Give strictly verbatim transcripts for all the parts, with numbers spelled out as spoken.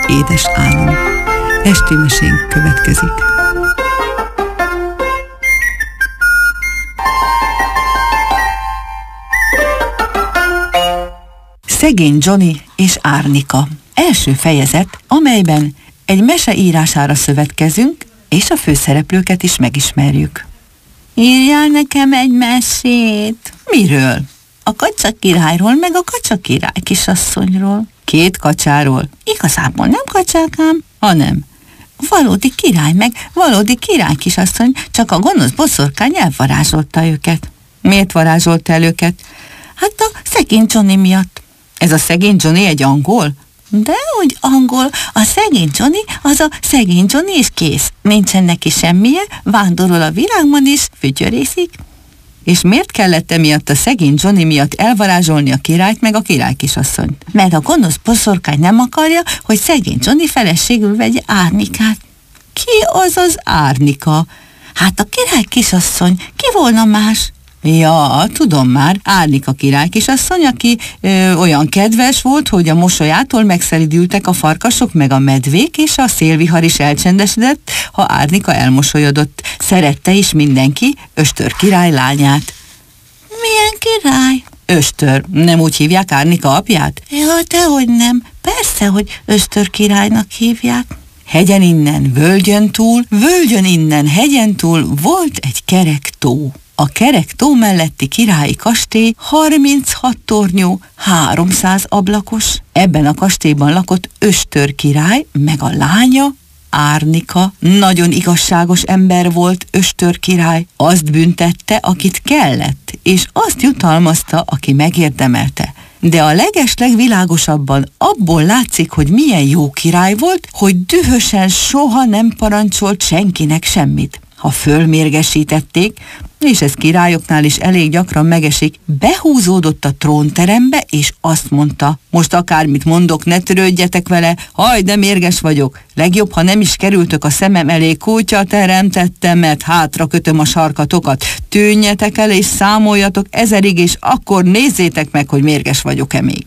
édes álom. Esti mesénk következik. Szegény Johnny és Árnika. Első fejezet, amelyben egy mese írására szövetkezünk, és a főszereplőket is megismerjük. Írjál nekem egy mesét. Miről? A kacsa királyról, meg a kacsa király kisasszonyról. Két kacsáról. Igazából nem kacsákám, hanem valódi király, meg valódi király kisasszony, csak a gonosz boszorkány elvarázsolta őket. Miért varázsolta el őket? Hát a szegény Johnny miatt. Ez a szegény Johnny egy angol? Dehogy angol, a szegény Johnny az a szegény Johnny és kész. Nincsen neki semmije, vándorol a világban is, fütyörészik. És miért kellett emiatt a szegény Johnny miatt elvarázsolni a királyt meg a király kisasszonyt? Mert a gonosz boszorkány nem akarja, hogy szegény Johnny feleségül vegye Árnikát. Ki az az Árnika? Hát a király kisasszony, ki volna más? Ja, tudom már, Árnika király kisasszony, aki ö, olyan kedves volt, hogy a mosolyától megszelidültek a farkasok meg a medvék, és a szélvihar is elcsendesedett, ha Árnika elmosolyodott. Szerette is mindenki Östör király lányát. Milyen király? Östör. Nem úgy hívják Árnika apját? Ja, dehogy nem. Persze, hogy Östör királynak hívják. Hegyen innen, völgyön túl, völgyön innen, hegyen túl volt egy kerek tó. A kerek tó melletti királyi kastély harminchat tornyú, háromszáz ablakos. Ebben a kastélyban lakott Östör király, meg a lánya, Árnika. Nagyon igazságos ember volt Östör király. Azt büntette, akit kellett, és azt jutalmazta, aki megérdemelte. De a legesleg világosabban abból látszik, hogy milyen jó király volt, hogy dühösen soha nem parancsolt senkinek semmit. Ha fölmérgesítették, és ez királyoknál is elég gyakran megesik, behúzódott a trónterembe, és azt mondta, most akármit mondok, ne törődjetek vele, haj, de mérges vagyok, legjobb, ha nem is kerültök a szemem elé, kutya teremtettem, mert hátra kötöm a sarkatokat, tűnjetek el és számoljatok ezerig, és akkor nézzétek meg, hogy mérges vagyok-e még.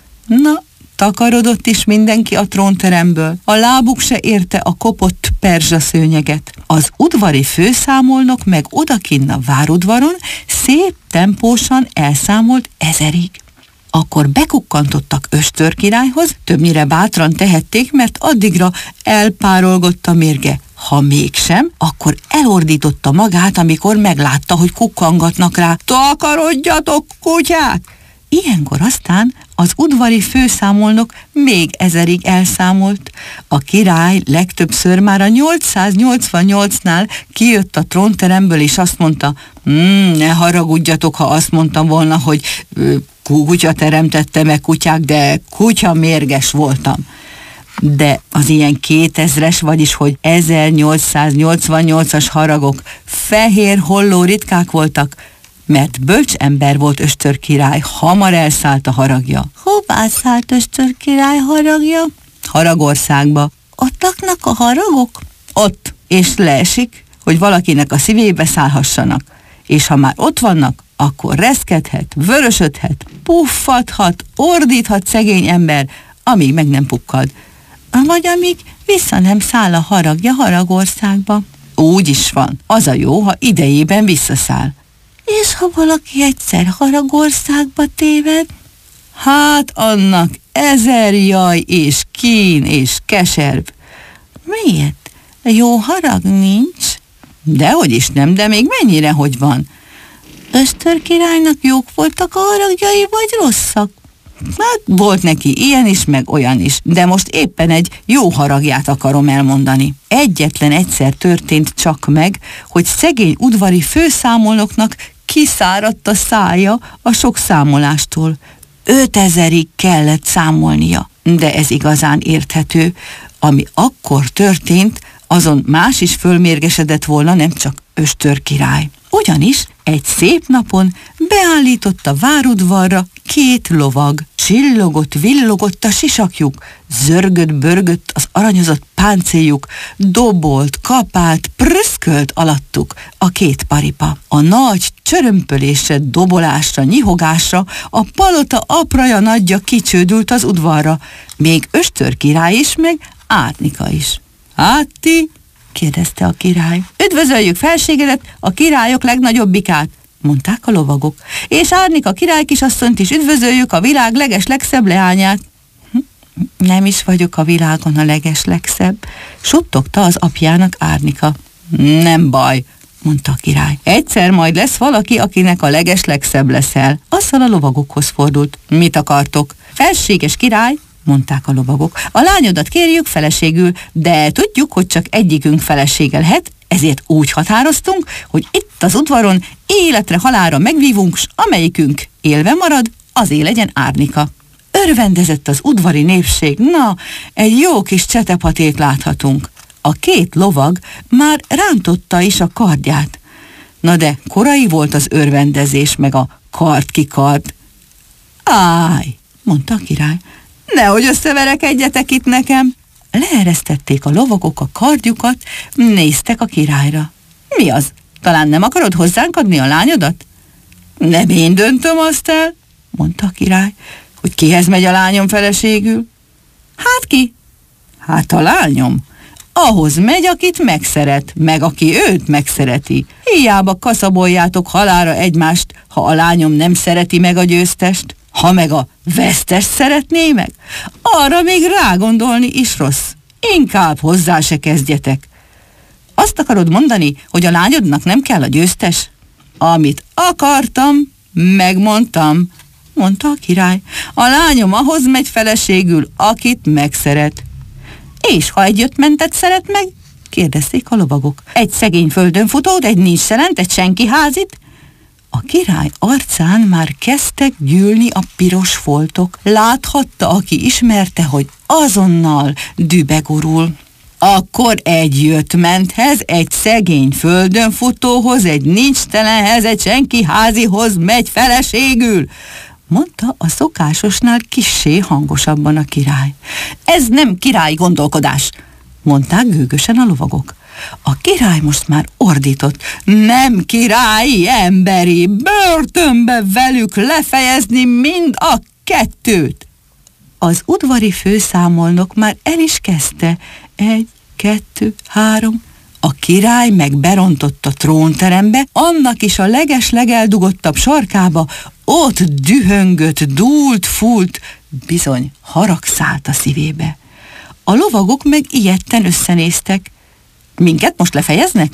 Na, takarodott is mindenki a trónteremből, a lábuk se érte a kopott perzsaszőnyeget. Az udvari főszámolnok meg odakinn a várudvaron szép tempósan elszámolt ezerig. Akkor bekukkantottak Östör királyhoz, többnyire bátran tehették, mert addigra elpárolgott a mérge. Ha mégsem, akkor elordította magát, amikor meglátta, hogy kukkangatnak rá. Takarodjatok, kutyák! Ilyenkor aztán az udvari főszámolnok még ezerig elszámolt. A király legtöbbször már a nyolcszáznyolcvannyolcnál kijött a trónteremből, és azt mondta, mm, ne haragudjatok, ha azt mondtam volna, hogy ö, kutya teremtette meg kutyák, de kutya mérges voltam. De az ilyen kétezres, vagyis hogy ezernyolcszáznyolcvannyolcas haragok fehér holló ritkák voltak, mert bölcs ember volt Östör király, hamar elszállt a haragja. Hová szállt Östör király haragja? Haragországba. Ott laknak a haragok? Ott, és leesik, hogy valakinek a szívébe szállhassanak. És ha már ott vannak, akkor reszkedhet, vörösödhet, puffadhat, ordíthat szegény ember, amíg meg nem pukkad. Vagy amíg vissza nem száll a haragja Haragországba. Úgy is van. Az a jó, ha idejében visszaszáll. És ha valaki egyszer Haragországba téved? Hát annak ezer jaj és kín és keserv. Miért? Jó harag nincs? Dehogy is nem, de még mennyire hogy van? Östör királynak jók voltak a haragjai, vagy rosszak? Hát volt neki ilyen is, meg olyan is, de most éppen egy jó haragját akarom elmondani. Egyetlen egyszer történt csak meg, hogy szegény udvari főszámolnoknak kiszáradt a szája a sok számolástól. Ötezerig kellett számolnia, de ez igazán érthető. Ami akkor történt, azon más is fölmérgesedett volna, nem csak Östör király. Ugyanis egy szép napon beállított a várudvarra két lovag, Csillogott, villogott a sisakjuk, zörgött-börgött az aranyozott páncéljuk, dobolt, kapált, pröszkölt alattuk a két paripa. A nagy csörömpölésre, dobolásra, nyihogásra a palota apraja nagyja kicsődült az udvarra, még Östör király is, meg Árnika is. Hát ti? kérdezte a király. Üdvözöljük felségedet, a királyok legnagyobbikát, mondták a lovagok. És Árnika király kisasszonyt is üdvözöljük, a világ leges legszebb leányát. Nem is vagyok a világon a leges legszebb, suttogta az apjának Árnika. Nem baj, mondta a király. Egyszer majd lesz valaki, akinek a leges legszebb leszel. Azzal a lovagokhoz fordult. Mit akartok? Felséges király, mondták a lovagok. A lányodat kérjük feleségül, de tudjuk, hogy csak egyikünk felesége lehet, ezért úgy határoztunk, hogy itt az udvaron életre halálra megvívunk, s amelyikünk élve marad, azé legyen Árnika. Örvendezett az udvari népség, na, egy jó kis csetepatét láthatunk. A két lovag már rántotta is a kardját. Na de korai volt az örvendezés, meg a kard kikard. Áj, mondta a király, nehogy összeverekedjetek itt nekem. Leeresztették a lovagok a kardjukat, néztek a királyra. Mi az? Talán nem akarod hozzánk adni a lányodat? Nem én döntöm azt el, mondta a király, hogy kihez megy a lányom feleségül. Hát ki? Hát a lányom. Ahhoz megy, akit megszeret, meg aki őt megszereti. Hiába kaszaboljátok halálra egymást, ha a lányom nem szereti meg a győztest. Ha meg a vesztest szeretné meg, arra még rágondolni is rossz. Inkább hozzá se kezdjetek. Azt akarod mondani, hogy a lányodnak nem kell a győztes? Amit akartam, megmondtam, mondta a király. A lányom ahhoz megy feleségül, akit megszeret. És ha egy ötmentet szeret meg? Kérdezték a lovagok. Egy szegény földön futót, egy nincs szelent, egy senki házit? A király arcán már kezdtek gyűlni a piros foltok. Láthatta, aki ismerte, hogy azonnal dühbe gurul. Akkor egy jöttmenthez, egy szegény földön futóhoz, egy nincstelenhez, egy senki házihoz megy feleségül, mondta a szokásosnál kissé hangosabban a király. Ez nem királyi gondolkodás, mondták gőgösen a lovagok. A király most már ordított. Nem királyi, emberi, börtönbe velük lefejezni mind a kettőt. Az udvari főszámolnok már el is kezdte. Egy, kettő, három. A király meg berontott a trónterembe, annak is a leges-legeldugottabb sarkába, ott dühöngött, dúlt, fúlt, bizony harag szállt a szívébe. A lovagok meg ijedten összenéztek. Minket most lefejeznek?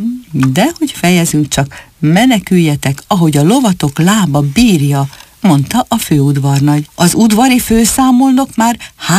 Dehogy fejezünk, csak meneküljetek, ahogy a lovatok lába bírja, mondta a főudvarnagy. Az udvari főszámolnok már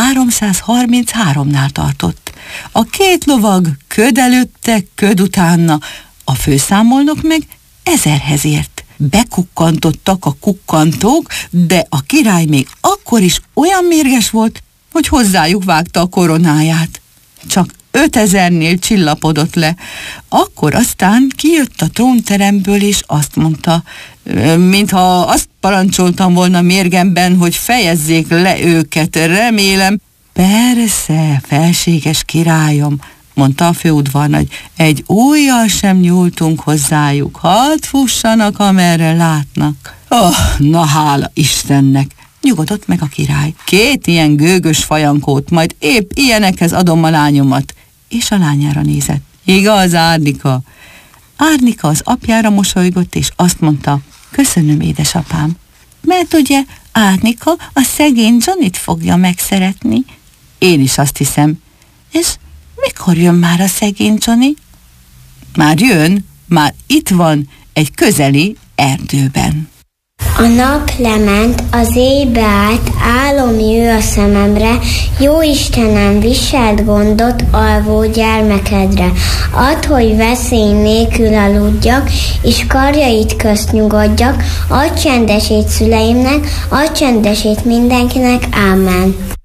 háromszázharmincháromnál tartott. A két lovag köd előtte, köd utána, a főszámolnok meg ezerhez ért. Bekukkantottak a kukkantók, de a király még akkor is olyan mérges volt, hogy hozzájuk vágta a koronáját. Csak ötezernél csillapodott le. Akkor aztán kijött a trónteremből, és azt mondta, mintha azt parancsoltam volna mérgemben, hogy fejezzék le őket, remélem. Persze, felséges királyom, mondta a főudvarnagy, egy ujjal sem nyúltunk hozzájuk, hadd fussanak, amerre látnak. Oh, na hála Istennek! Nyugodott meg a király. Két ilyen gőgös fajankót, majd épp ilyenekhez adom a lányomat. És a lányára nézett. Igaz, Árnika? Árnika az apjára mosolygott, és azt mondta, köszönöm, édesapám. Mert ugye Árnika a szegény Johnnyt fogja megszeretni. Én is azt hiszem. És mikor jön már a szegény Johnny? Már jön, már itt van, egy közeli erdőben. A nap lement, az éjbe állt, álom jő a szememre, jó Istenem, viselt gondot alvó gyermekedre. Add, hogy veszély nélkül aludjak, és karjait közt nyugodjak, adj csendesét szüleimnek, adj csendesét mindenkinek, ámen.